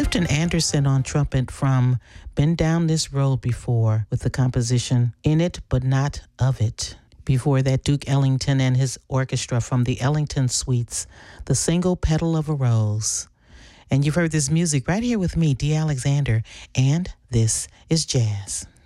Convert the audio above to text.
Clifton Anderson on trumpet from Been Down This Road Before with the composition In It But Not Of It. Before that, Duke Ellington and his orchestra from the Ellington Suites, the single Petal of a Rose. And you've heard this music right here with me, Dee Alexander, and this is Jazz.